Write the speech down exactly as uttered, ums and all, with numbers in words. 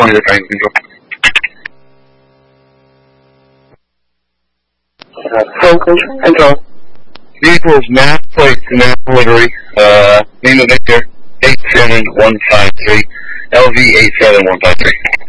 twenty to training control. Phone control. Vehicles map plate to map delivery, uh, name of Victor, eight seven one five three, L V eight seven one five three.